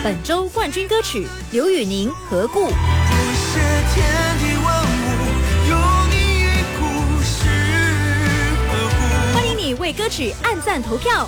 本周冠军歌曲刘宇宁《何故》。欢迎你为歌曲按赞投票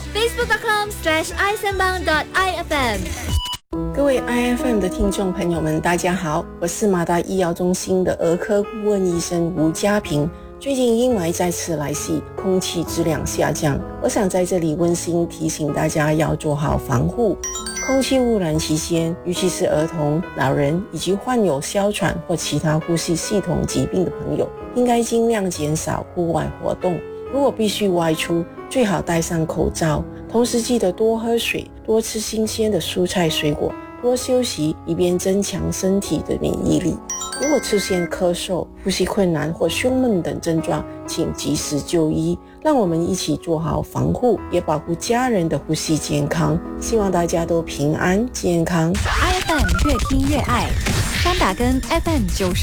facebook.com/isanbang.ifm。 各位 IFM 的听众朋友们，大家好，我是马大医疗中心的儿科顾问医生吴家平。最近阴霾再次来袭，空气质量下降，我想在这里温馨提醒大家要做好防护。空气污染期间，尤其是儿童、老人以及患有哮喘或其他呼吸系统疾病的朋友，应该尽量减少户外活动。如果必须外出，最好戴上口罩，同时记得多喝水，多吃新鲜的蔬菜水果，多休息，以便增强身体的免疫力。如果出现咳嗽、呼吸困难或胸闷等症状，请及时就医。让我们一起做好防护，也保护家人的呼吸健康。希望大家都平安健康。 IFM 越听越爱，三打根 FM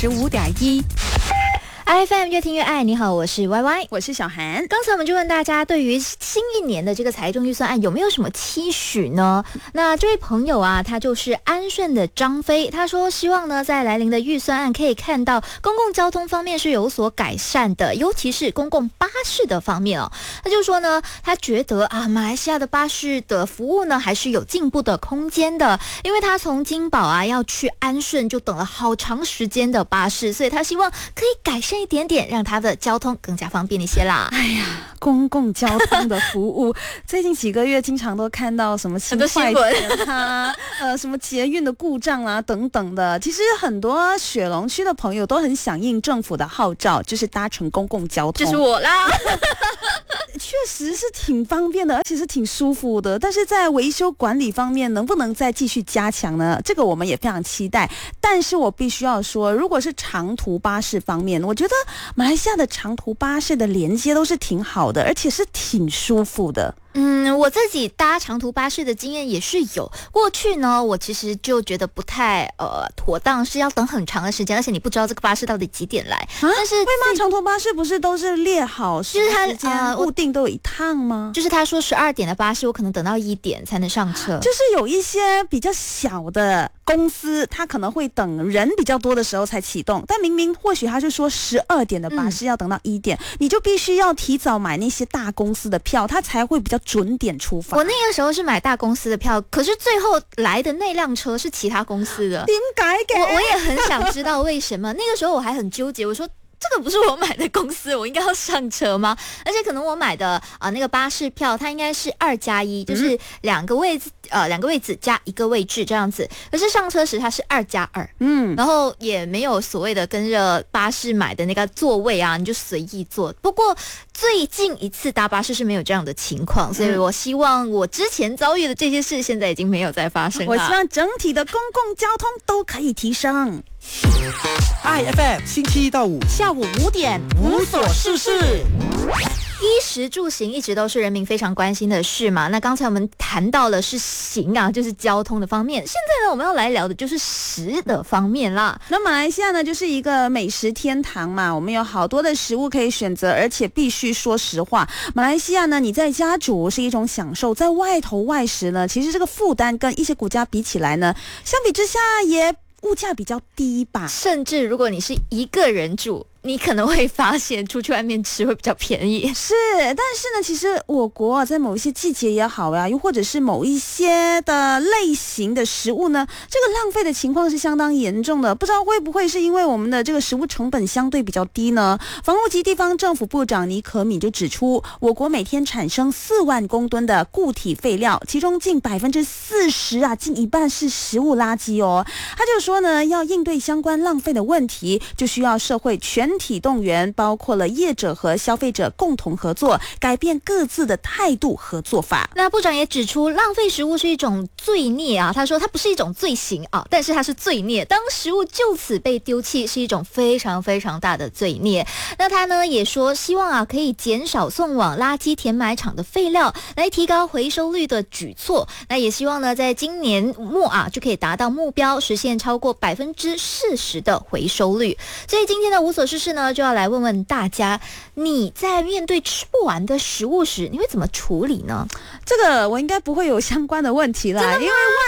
95.1。IFM 越听越爱，你好，我是 YY， 我是小涵。 刚才我们就问大家，对于新一年的这个财政预算案有没有什么期许呢？那这位朋友啊，他就是安顺的张飞，他说希望呢，在来临的预算案可以看到公共交通方面是有所改善的，尤其是公共巴士的方面哦。他就说呢，他觉得啊，马来西亚的巴士的服务呢还是有进步的空间的，因为他从金宝啊要去安顺就等了好长时间的巴士，所以他希望可以改善一点点，让他的交通更加方便一些啦。 哎呀，公共交通的服务，最近几个月经常都看到什么新坏点啊，什么捷运的故障啦、等等的。其实很多雪隆区的朋友都很响应政府的号召，就是搭乘公共交通。 就是我啦。 确实是挺方便的，而且是挺舒服的。但是在维修管理方面，能不能再继续加强呢？这个我们也非常期待。但是我必须要说，如果是长途巴士方面，我觉得马来西亚的长途巴士的连接都是挺好的，而且是挺舒服的。 我自己搭长途巴士的经验也是有。过去呢，我其实就觉得不太妥当，是要等很长的时间，而且你不知道这个巴士到底几点来。但是为嘛长途巴士不是都是列好就是它时间固定都有一趟吗？ 就是他说12点的巴士，我可能等到1点才能上车。 就是有一些比较小的公司，他可能会等人比较多的时候才启动，但明明或许他是说12点的巴士要等到1点，你就必须要提早买那些大公司的票，它才会比较准点出发。 我那个时候是买大公司的票，可是最后来的那辆车是其他公司的。 点解嘅？ 我也很想知道为什么。那个时候我还很纠结，我说这个不是我买的公司，我应该要上车吗？而且可能我买的那个巴士票，它应该是2+1，就是两个位置加一个位置这样子。可是上车时它是2+2，然后也没有所谓的跟着巴士买的那个座位啊，你就随意坐。不过最近一次搭巴士是没有这样的情况，所以我希望我之前遭遇的这些事现在已经没有再发生了。 我希望整体的公共交通都可以提升。 IFM 星期一到五下午5点无所事事。 衣食住行一直都是人民非常关心的事嘛。那刚才我们谈到了是行啊，就是交通的方面。现在呢，我们要来聊的就是食的方面啦。 那马来西亚呢，就是一个美食天堂嘛，我们有好多的食物可以选择，而且必须说实话，马来西亚呢，你在家煮是一种享受，在外头外食呢，其实这个负担跟一些国家比起来呢，相比之下也物价比较低吧。 甚至如果你是一个人住，你可能会发现出去外面吃会比较便宜。 是，但是呢，其实我国在某一些季节也好呀，又或者是某一些的类型的食物呢，这个浪费的情况是相当严重的。不知道会不会是因为我们的这个食物成本相对比较低呢？房屋及地方政府部长倪可敏就指出，我国每天产生4万公吨的固体废料，其中近40%啊，近一半是食物垃圾哦。他就说呢，要应对相关浪费的问题，就需要社会全体动员，包括了业者和消费者共同合作，改变各自的态度和做法。 那部长也指出，浪费食物是一种罪孽啊。他说它不是一种罪行啊，但是它是罪孽。当食物就此被丢弃，是一种非常非常大的罪孽。那他呢也说，希望啊可以减少送往垃圾填埋场的废料，来提高回收率的举措。那也希望呢，在今年末啊就可以达到目标，实现超过40%的回收率。所以今天的无所事事呢，就要来问问大家，你在面对吃不完的食物时，你会怎么处理呢？ 这个我应该不会有相关的问题啦，因为外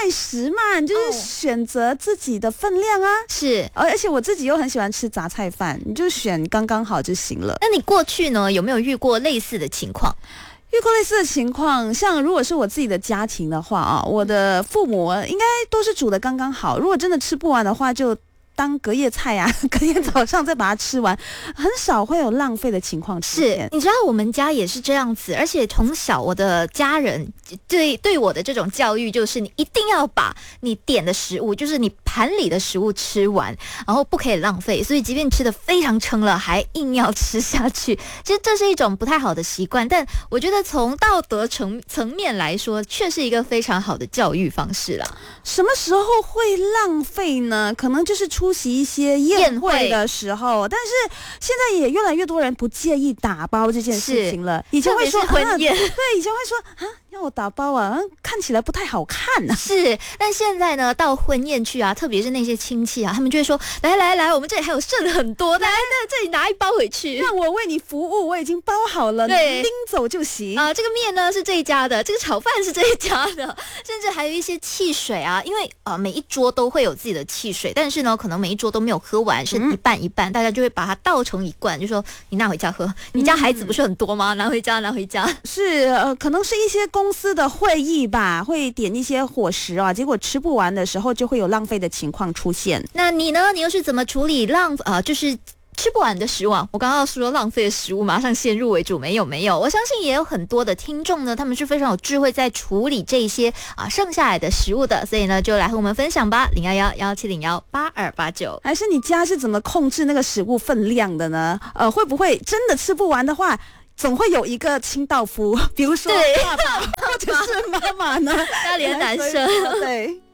菜食嘛，你就是选择自己的分量啊。 是， 而且我自己又很喜欢吃杂菜饭，你就选刚刚好就行了。 那你过去呢有没有遇过类似的情况？ 遇过类似的情况，像如果是我自己的家庭的话啊，我的父母应该都是煮的刚刚好，如果真的吃不完的话，就当隔夜菜啊，隔天早上再把它吃完，很少会有浪费的情况出现。 是，你知道我们家也是这样子，而且从小我的家人对我的这种教育就是，你一定要把你点的食物，就是你盘里的食物吃完，然后不可以浪费。所以即便吃得非常撑了，还硬要吃下去。其实这是一种不太好的习惯，但我觉得从道德层面来说，却是一个非常好的教育方式啦。 什么时候会浪费呢？可能就是出席一些宴会的时候，但是现在也越来越多人不介意打包这件事情了。以前会说婚宴， 对，以前会说啊，要我打包啊，看起来不太好看啊。 是，但现在呢，到婚宴去啊，特别是那些亲戚啊，他们就会说，来，我们这里还有剩很多，来，这里拿一包回去， 让我为你服务，我已经包好了， 对， 拎走就行啊。这个面呢是这一家的，这个炒饭是这一家的，甚至还有一些汽水啊，因为每一桌都会有自己的汽水，但是呢，可能每一桌都没有喝完，是一半一半，大家就会把它倒成一罐，就说你拿回家喝，你家孩子不是很多吗？拿回家。 是可能是一些公司的会议吧，会点一些伙食啊，结果吃不完的时候就会有浪费的情况出现。 那你呢？你又是怎么处理就是吃不完的食物啊？我刚刚说浪费的食物，马上先入为主，没有。我相信也有很多的听众呢，他们是非常有智慧在处理这些剩下来的食物的，所以呢，就来和我们分享吧。011-1701-8289， 还是你家是怎么控制那个食物分量的呢？会不会真的吃不完的话？总会有一个清道夫，比如说爸爸或者是妈妈呢， 家里的男生， 对。